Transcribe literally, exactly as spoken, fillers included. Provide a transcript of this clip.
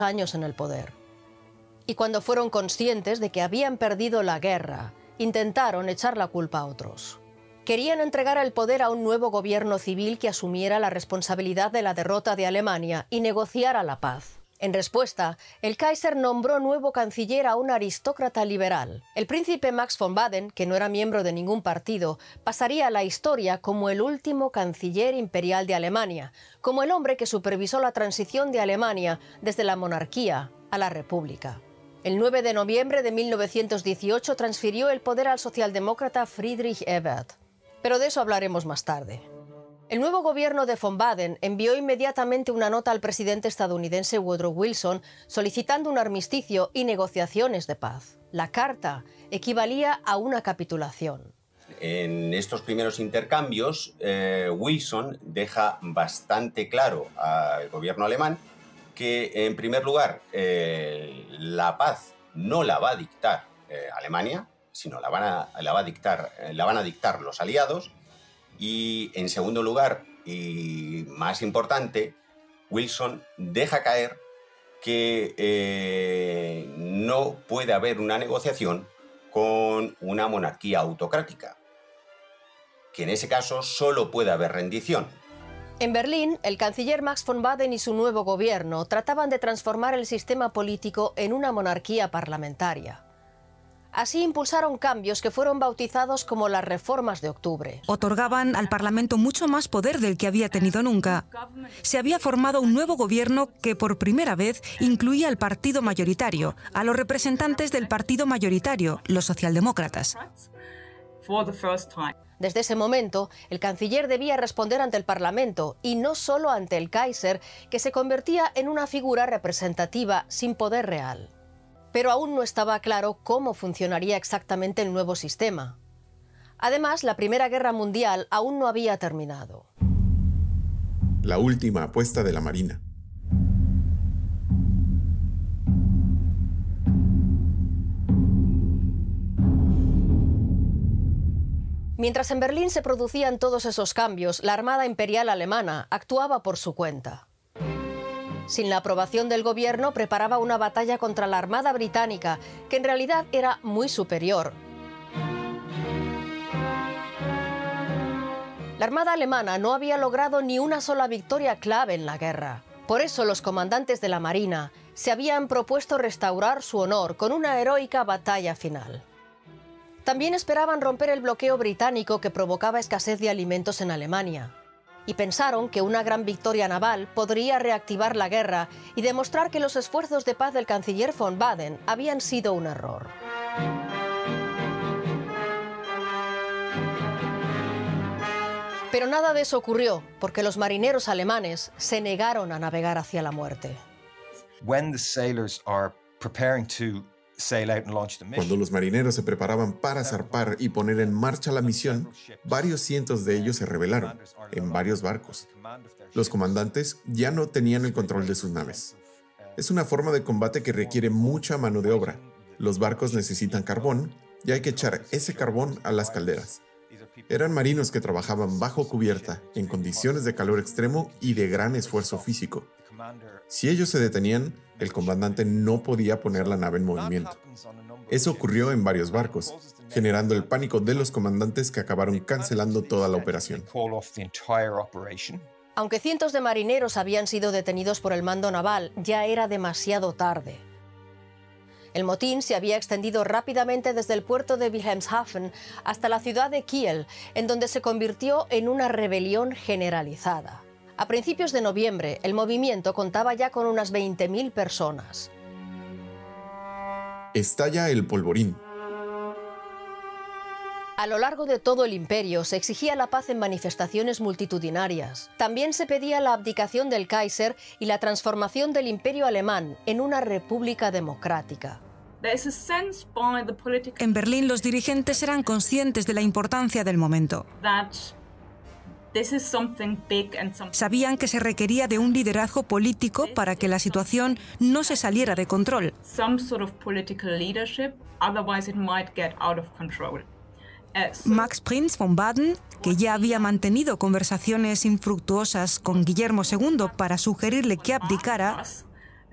años en el poder. Y cuando fueron conscientes de que habían perdido la guerra, intentaron echar la culpa a otros. Querían entregar el poder a un nuevo gobierno civil que asumiera la responsabilidad de la derrota de Alemania y negociara la paz. En respuesta, el Kaiser nombró nuevo canciller a un aristócrata liberal. El príncipe Max von Baden, que no era miembro de ningún partido, pasaría a la historia como el último canciller imperial de Alemania, como el hombre que supervisó la transición de Alemania desde la monarquía a la república. El nueve de noviembre de mil novecientos dieciocho transfirió el poder al socialdemócrata Friedrich Ebert. Pero de eso hablaremos más tarde. El nuevo gobierno de von Baden envió inmediatamente una nota al presidente estadounidense Woodrow Wilson solicitando un armisticio y negociaciones de paz. La carta equivalía a una capitulación. En estos primeros intercambios, eh, Wilson deja bastante claro al gobierno alemán que, en primer lugar, eh, la paz no la va a dictar eh, Alemania, sino la van a, la va a dictar, eh, la van a dictar los aliados. Y, en segundo lugar, y más importante, Wilson deja caer que eh, no puede haber una negociación con una monarquía autocrática, que en ese caso solo puede haber rendición. En Berlín, el canciller Max von Baden y su nuevo gobierno trataban de transformar el sistema político en una monarquía parlamentaria. Así impulsaron cambios que fueron bautizados como las reformas de octubre. Otorgaban al Parlamento mucho más poder del que había tenido nunca. Se había formado un nuevo gobierno que por primera vez incluía al partido mayoritario, a los representantes del partido mayoritario, los socialdemócratas. Desde ese momento, el canciller debía responder ante el Parlamento y no solo ante el Kaiser, que se convertía en una figura representativa sin poder real. Pero aún no estaba claro cómo funcionaría exactamente el nuevo sistema. Además, la Primera Guerra Mundial aún no había terminado. La última apuesta de la Marina. Mientras en Berlín se producían todos esos cambios, la Armada Imperial Alemana actuaba por su cuenta. Sin la aprobación del gobierno, preparaba una batalla contra la Armada Británica, que en realidad era muy superior. La Armada alemana no había logrado ni una sola victoria clave en la guerra. Por eso los comandantes de la Marina se habían propuesto restaurar su honor con una heroica batalla final. También esperaban romper el bloqueo británico que provocaba escasez de alimentos en Alemania. Y pensaron que una gran victoria naval podría reactivar la guerra y demostrar que los esfuerzos de paz del canciller von Baden habían sido un error. Pero nada de eso ocurrió, porque los marineros alemanes se negaron a navegar hacia la muerte. When the sailors are preparing to Cuando los marineros se preparaban para zarpar y poner en marcha la misión, varios cientos de ellos se rebelaron en varios barcos. Los comandantes ya no tenían el control de sus naves. Es una forma de combate que requiere mucha mano de obra. Los barcos necesitan carbón y hay que echar ese carbón a las calderas. Eran marinos que trabajaban bajo cubierta, en condiciones de calor extremo y de gran esfuerzo físico. Si ellos se detenían, el comandante no podía poner la nave en movimiento. Eso ocurrió en varios barcos, generando el pánico de los comandantes que acabaron cancelando toda la operación. Aunque cientos de marineros habían sido detenidos por el mando naval, ya era demasiado tarde. El motín se había extendido rápidamente desde el puerto de Wilhelmshaven hasta la ciudad de Kiel, en donde se convirtió en una rebelión generalizada. A principios de noviembre, el movimiento contaba ya con unas veinte mil personas. Estalla el polvorín. A lo largo de todo el imperio se exigía la paz en manifestaciones multitudinarias. También se pedía la abdicación del Kaiser y la transformación del imperio alemán en una república democrática. En Berlín los dirigentes eran conscientes de la importancia del momento. Sabían que se requería de un liderazgo político para que la situación no se saliera de control. Max Prinz von Baden, que ya había mantenido conversaciones infructuosas con Guillermo segundo para sugerirle que abdicara,